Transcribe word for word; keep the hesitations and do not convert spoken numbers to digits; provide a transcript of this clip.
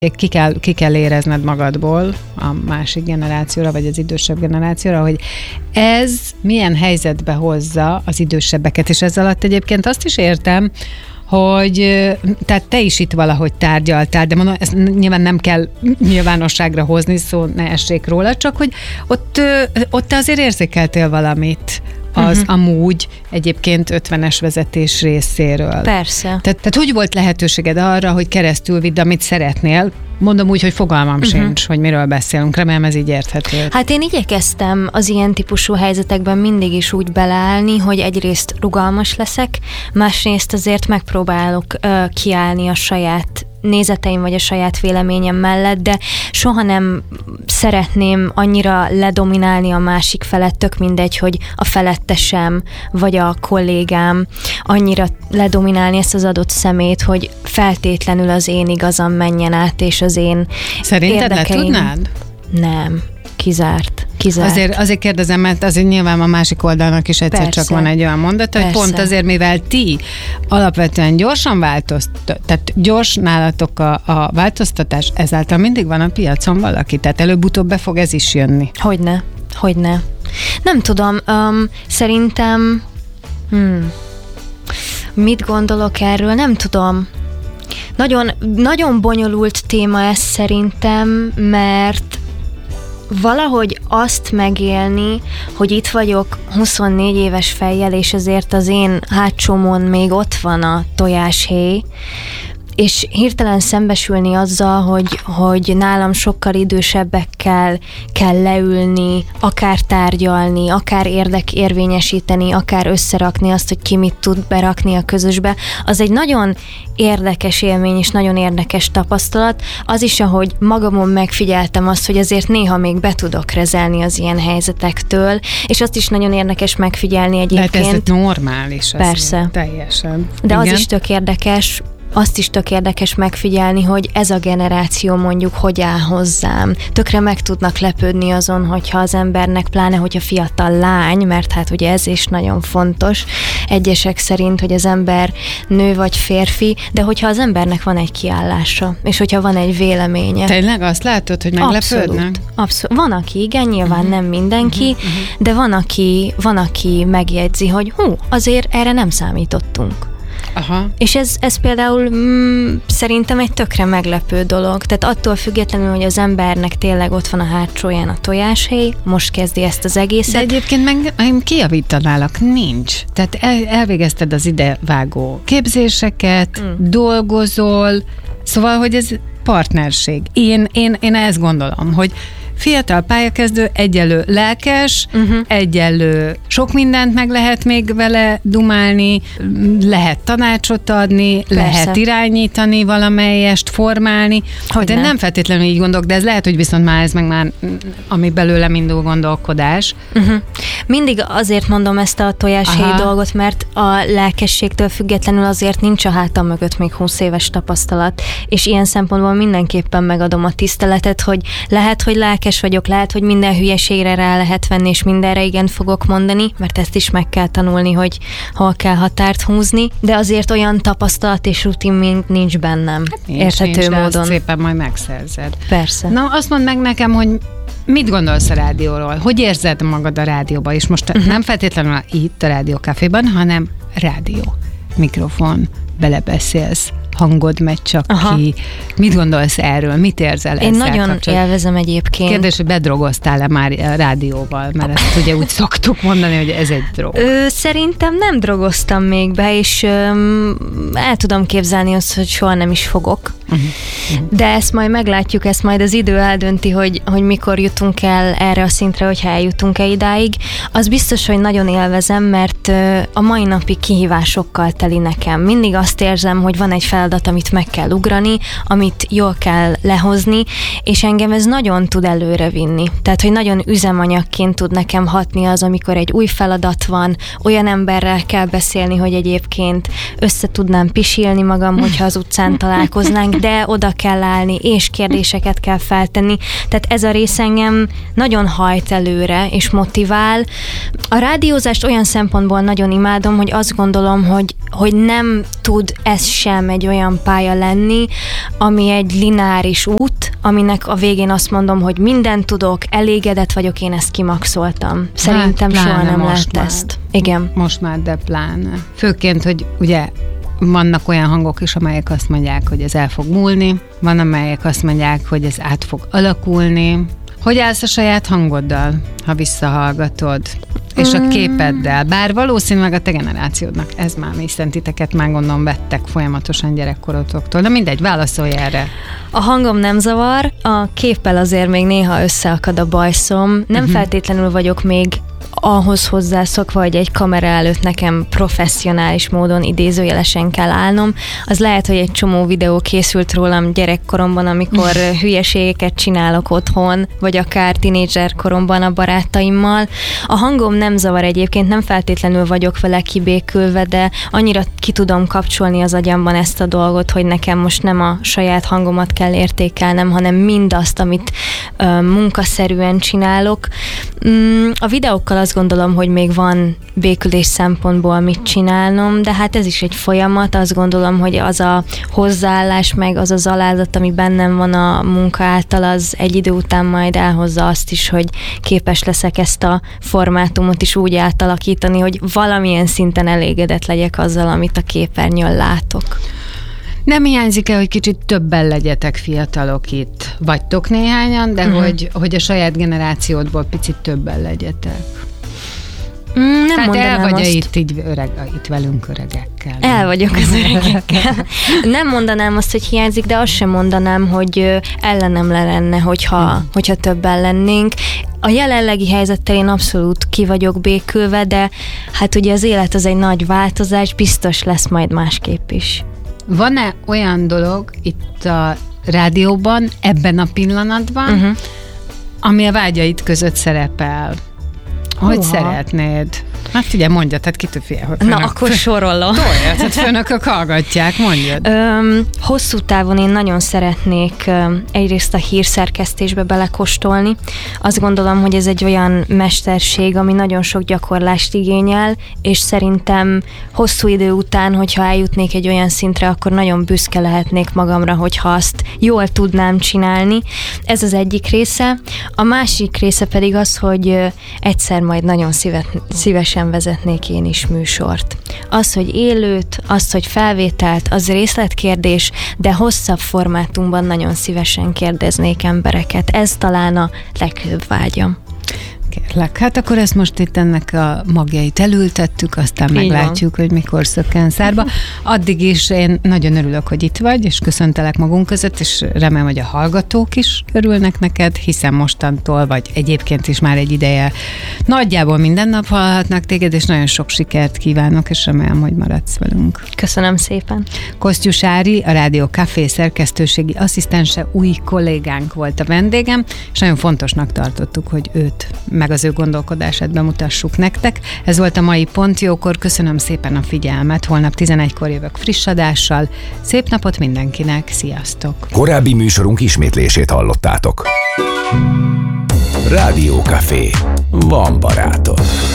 Ki kell, ki kell érezned magadból a másik generációra, vagy az idősebb generációra, hogy ez milyen helyzetbe hozza az idősebbeket, és ezzel alatt egyébként azt is értem, hogy tehát te is itt valahogy tárgyaltál, de mondom, ezt nyilván nem kell nyilvánosságra hozni, szó ne essék róla, csak hogy ott, ott te azért érzékeltél valamit az uh-huh. amúgy egyébként ötvenes vezetés részéről. Persze. Tehát, tehát hogy volt lehetőséged arra, hogy keresztül vidd, amit szeretnél? Mondom úgy, hogy fogalmam uh-huh. sincs, hogy miről beszélünk. Remélem, ez így érthető. Hát én igyekeztem az ilyen típusú helyzetekben mindig is úgy beleállni, hogy egyrészt rugalmas leszek, másrészt azért megpróbálok uh, kiállni a saját nézeteim vagy a saját véleményem mellett, de soha nem szeretném annyira ledominálni a másik felet, tök mindegy, hogy a felettesem vagy a kollégám annyira ledominálni ezt az adott szemét, hogy feltétlenül az én igazam menjen át, és az én Szerinted érdekeim... le tudnád? Nem. Kizárt. Kizárt. Azért, azért kérdezem, mert azért nyilván a másik oldalnak is egyszer Persze. csak van egy olyan mondat, hogy Persze. pont azért, mivel ti alapvetően gyorsan változtat, tehát gyors nálatok a, a változtatás, ezáltal mindig van a piacon valaki, tehát előbb-utóbb be fog ez is jönni. Hogyne, hogyne. Nem tudom, um, szerintem hmm, mit gondolok erről, nem tudom. Nagyon, nagyon bonyolult téma ez szerintem, mert valahogy azt megélni, hogy itt vagyok huszonnégy éves fejjel, és ezért az én hátsómon még ott van a tojáshéj, és hirtelen szembesülni azzal, hogy, hogy nálam sokkal idősebbekkel kell leülni, akár tárgyalni, akár érdekérvényesíteni, akár összerakni azt, hogy ki mit tud berakni a közösbe, az egy nagyon érdekes élmény és nagyon érdekes tapasztalat. Az is, ahogy magamon megfigyeltem azt, hogy azért néha még be tudok rezelni az ilyen helyzetektől, és azt is nagyon érdekes megfigyelni egyébként. De ez normális. Persze. Teljesen. De Igen? az is tök érdekes, azt is tök érdekes megfigyelni, hogy ez a generáció mondjuk hogy áll hozzám. Tökre meg tudnak lepődni azon, hogyha az embernek, pláne hogyha fiatal lány, mert hát ugye ez is nagyon fontos, egyesek szerint, hogy az ember nő vagy férfi, de hogyha az embernek van egy kiállása, és hogyha van egy véleménye. Tényleg azt látod, hogy meglepődnek? Abszolút. Abszolút. Van, aki igen, nyilván uh-huh. nem mindenki, uh-huh. Uh-huh. de van aki, van, aki megjegyzi, hogy hú, azért erre nem számítottunk. Aha. És ez, ez például mm, szerintem egy tökre meglepő dolog. Tehát attól függetlenül, hogy az embernek tényleg ott van a hátsóján a tojáshéj, most kezdi ezt az egészet. De egyébként meg én kijavítanálak, nincs. Tehát el, elvégezted az idevágó képzéseket, mm. dolgozol, szóval, hogy ez partnerség. Én, én, én ezt gondolom, hogy fiatal pályakezdő, egyelő lelkes, uh-huh. egyelő sok mindent meg lehet még vele dumálni, lehet tanácsot adni, Persze. lehet irányítani valamelyest, formálni. Hogy de nem feltétlenül így gondolok, de ez lehet, hogy viszont már ez meg már, ami belőlem indul gondolkodás. Uh-huh. Mindig azért mondom ezt a tojáshelyi dolgot, mert a lelkességtől függetlenül azért nincs a hátam mögött még húsz éves tapasztalat, és ilyen szempontból mindenképpen megadom a tiszteletet, hogy lehet, hogy lelkes vagyok, lehet, hogy minden hülyeségre rá lehet venni, és mindenre igen fogok mondani, mert ezt is meg kell tanulni, hogy hol kell határt húzni, de azért olyan tapasztalat és rutin még nincs bennem. Hát nincs, érthető nincs, módon. Szépen majd megszerzed. Persze. Na, azt mondd meg nekem, hogy mit gondolsz a rádióról? Hogy érzed magad a rádióban? És most uh-huh. nem feltétlenül itt a Rádió Caféban, hanem rádió, mikrofon, belebeszélsz, hangod megy csak Aha. ki. Mit gondolsz erről? Mit érzel ezzel? Én nagyon élvezem egyébként. Kérdés, hogy bedrogoztál-e már rádióval? Mert ezt ugye úgy szoktuk mondani, hogy ez egy drog. Ö, szerintem nem drogoztam még be, és öm, el tudom képzelni azt, hogy soha nem is fogok. Uh-huh. Uh-huh. De ezt majd meglátjuk, ezt majd az idő eldönti, hogy, hogy mikor jutunk el erre a szintre, hogyha eljutunk-e idáig. Az biztos, hogy nagyon élvezem, mert ö, a mai napig kihívásokkal teli nekem. Mindig azt érzem, hogy van egy feladat, amit meg kell ugrani, amit jól kell lehozni, és engem ez nagyon tud előre vinni. Tehát, hogy nagyon üzemanyagként tud nekem hatni az, amikor egy új feladat van, olyan emberrel kell beszélni, hogy egyébként össze tudnám pisilni magam, hogyha az utcán találkoznánk, de oda kell állni, és kérdéseket kell feltenni. Tehát ez a rész engem nagyon hajt előre, és motivál. A rádiózást olyan szempontból nagyon imádom, hogy azt gondolom, hogy, hogy nem tud ez sem egy olyan pálya lenni, ami egy lineáris út, aminek a végén azt mondom, hogy mindent tudok, elégedett vagyok, én ezt kimaxoltam. Szerintem hát, soha nem lehet már. Ezt. Igen. Most már, de pláne. Főként, hogy ugye vannak olyan hangok is, amelyek azt mondják, hogy ez el fog múlni, van, amelyek azt mondják, hogy ez át fog alakulni. Hogy állsz a saját hangoddal, ha visszahallgatod? És a képeddel, bár valószínűleg a te generációdnak ez már mi, hiszen titeket már gondolom vettek folyamatosan gyerekkorotoktól. De mindegy, válaszolj erre. A hangom nem zavar, a képpel azért még néha összeakad a bajszom. Nem uh-huh. feltétlenül vagyok még ahhoz hozzászokva, hogy egy kamera előtt nekem professzionális módon idézőjelesen kell állnom. Az lehet, hogy egy csomó videó készült rólam gyerekkoromban, amikor hülyeségeket csinálok otthon, vagy akár tinédzser koromban a barátaimmal. A hangom nem zavar egyébként, nem feltétlenül vagyok vele kibékülve, de annyira ki tudom kapcsolni az agyamban ezt a dolgot, hogy nekem most nem a saját hangomat kell értékelnem, hanem mindazt, amit uh, munkaszerűen csinálok. Mm, a videókkal azt gondolom, hogy még van békülés szempontból mit csinálnom, de hát ez is egy folyamat, azt gondolom, hogy az a hozzáállás, meg az az alázat, ami bennem van a munka által, az egy idő után majd elhozza azt is, hogy képes leszek ezt a formátumot is úgy átalakítani, hogy valamilyen szinten elégedett legyek azzal, amit a képernyőn látok. Nem hiányzik-e, hogy kicsit többen legyetek fiatalok itt? Vagytok néhányan, de uh-huh. hogy, hogy a saját generációdból picit többen legyetek? Mm, nem Tehát el vagy azt. itt, így öreg, itt velünk öregekkel? El vagyok az öregekkel. Nem mondanám azt, hogy hiányzik, de azt sem mondanám, hogy ellenem lenne, hogyha, hmm. hogyha többen lennénk. A jelenlegi helyzettel én abszolút ki vagyok békülve, de hát ugye az élet az egy nagy változás, biztos lesz majd másképp is. Van-e olyan dolog itt a rádióban, ebben a pillanatban, uh-huh. ami a vágyaid között szerepel? Hogy Uha. szeretnéd? Hát figyelj, mondja, tehát kitől figyelj. Na, akkor sorolom. Tolja, tehát főnökök hallgatják, mondjad. Öm, hosszú távon én nagyon szeretnék öm, egyrészt a hírszerkesztésbe belekóstolni. Azt gondolom, hogy ez egy olyan mesterség, ami nagyon sok gyakorlást igényel, és szerintem hosszú idő után, hogyha eljutnék egy olyan szintre, akkor nagyon büszke lehetnék magamra, hogyha azt jól tudnám csinálni. Ez az egyik része. A másik része pedig az, hogy egyszer majd nagyon szívet, szívesen vezetnék én is műsort. Az, hogy élőt, az, hogy felvételt, az részletkérdés, de hosszabb formátumban nagyon szívesen kérdeznék embereket. Ez talán a legfőbb vágyam. Kérlek, hát akkor ezt most itt ennek a magjait elültettük, aztán így meglátjuk, van. Hogy mikor szökken szárba. Addig is én nagyon örülök, hogy itt vagy, és köszöntelek magunk között, és remélem, hogy a hallgatók is örülnek neked, hiszen mostantól, vagy egyébként is már egy ideje nagyjából minden nap hallhatnak téged, és nagyon sok sikert kívánok, és remélem, hogy maradsz velünk. Köszönöm szépen. Kosztyus Ári, a Rádió Café szerkesztőségi asszisztense, új kollégánk volt a vendégem, és nagyon fontosnak tartottuk, hogy őt meg az ő gondolkodását bemutassuk nektek. Ez volt a mai Pont Jókor. Köszönöm szépen a figyelmet. Holnap tizenegykor jövök friss adással. Szép napot mindenkinek. Sziasztok! Korábbi műsorunk ismétlését hallottátok. Rádió Café. Van barátod.